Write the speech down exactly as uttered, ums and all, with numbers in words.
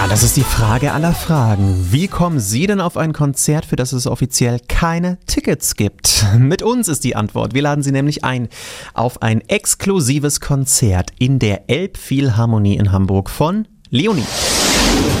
Ja, das ist die Frage aller Fragen. Wie kommen Sie denn auf ein Konzert, für das es offiziell keine Tickets gibt? Mit uns ist die Antwort. Wir laden Sie nämlich ein auf ein exklusives Konzert in der Elbphilharmonie in Hamburg von Leonie.